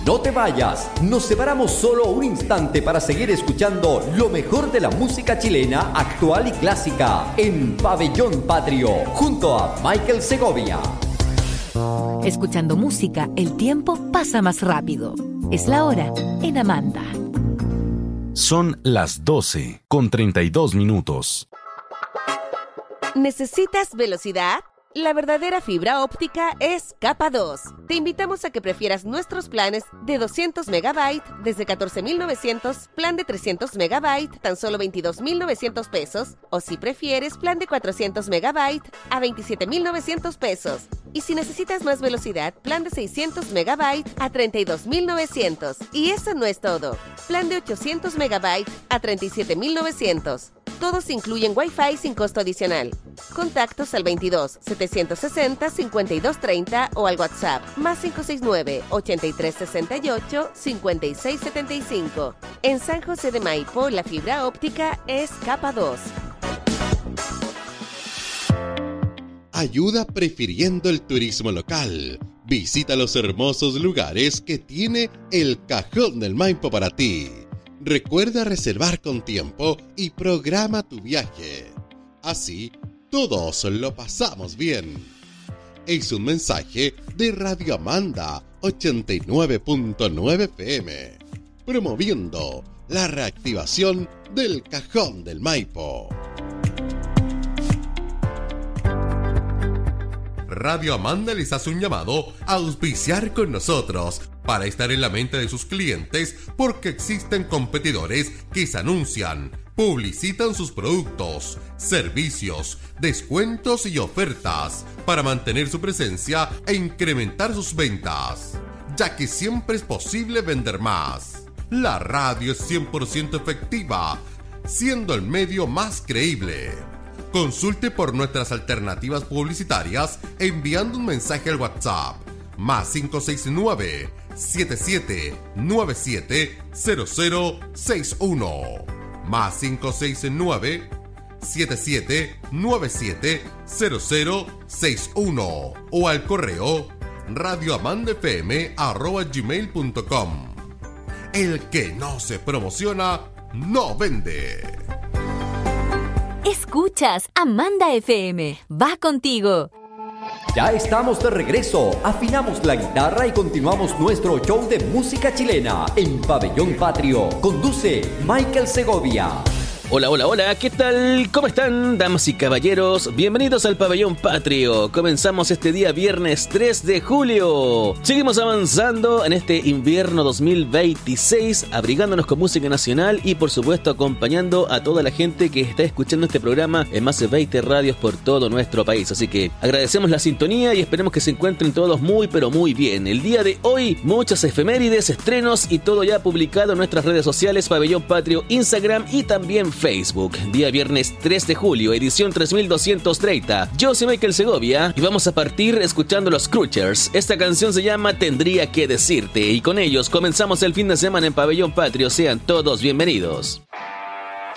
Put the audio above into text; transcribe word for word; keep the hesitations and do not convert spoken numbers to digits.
No te vayas, nos separamos solo un instante para seguir escuchando lo mejor de la música chilena, actual y clásica, en Pabellón Patrio, junto a Michael Segovia. Escuchando música, el tiempo pasa más rápido. Es la hora en Amanda. Son las doce con treinta y dos minutos. ¿Necesitas velocidad? La verdadera fibra óptica es Capa dos. Te invitamos a que prefieras nuestros planes de doscientos megabytes desde catorce mil novecientos, plan de trescientos megabytes tan solo veintidós mil novecientos pesos, o si prefieres plan de cuatrocientos megabytes a veintisiete mil novecientos pesos. Y si necesitas más velocidad, plan de seiscientos megabytes a treinta y dos mil novecientos. Y eso no es todo. Plan de ochocientos megabytes a treinta y siete mil novecientos. Todos incluyen Wi-Fi sin costo adicional. Contactos al veintidós, setecientos sesenta, cincuenta y dos treinta o al WhatsApp más cinco seis nueve, ochenta y tres sesenta y ocho, cincuenta y seis setenta y cinco. En San José de Maipo, la fibra óptica es Capa dos. Ayuda prefiriendo el turismo local. Visita los hermosos lugares que tiene el Cajón del Maipo para ti. Recuerda reservar con tiempo y programa tu viaje. Así, todos lo pasamos bien. Es un mensaje de Radio Amanda ochenta y nueve punto nueve F M, promoviendo la reactivación del Cajón del Maipo. Radio Amanda les hace un llamado a auspiciar con nosotros para estar en la mente de sus clientes, porque existen competidores que se anuncian, publicitan sus productos, servicios, descuentos y ofertas para mantener su presencia e incrementar sus ventas, ya que siempre es posible vender más. La radio es cien por ciento efectiva, siendo el medio más creíble. Consulte por nuestras alternativas publicitarias enviando un mensaje al WhatsApp más cinco seis nueve, siete siete nueve siete, cero cero seis uno más cinco seis nueve, siete siete nueve siete, cero cero seis uno o al correo radioamandafm arroba gmail punto com. El que no se promociona no vende. Escuchas Amanda F M. Va contigo. Ya estamos de regreso, afinamos la guitarra y continuamos nuestro show de música chilena en Pabellón Patrio. Conduce Michael Segovia. Hola, hola, hola, ¿qué tal? ¿Cómo están, damas y caballeros? Bienvenidos al Pabellón Patrio. Comenzamos este día viernes tres de julio. Seguimos avanzando en este invierno dos mil veintiséis, abrigándonos con música nacional y por supuesto acompañando a toda la gente que está escuchando este programa en más de veinte radios por todo nuestro país. Así que agradecemos la sintonía y esperemos que se encuentren todos muy pero muy bien. El día de hoy, muchas efemérides, estrenos y todo ya publicado en nuestras redes sociales, Pabellón Patrio, Instagram y también Facebook. Día viernes tres de julio, edición tres mil doscientos treinta. Yo soy Michael Segovia y vamos a partir escuchando los Scroochers. Esta canción se llama Tendría que decirte y con ellos comenzamos el fin de semana en Pabellón Patrio. Sean todos bienvenidos.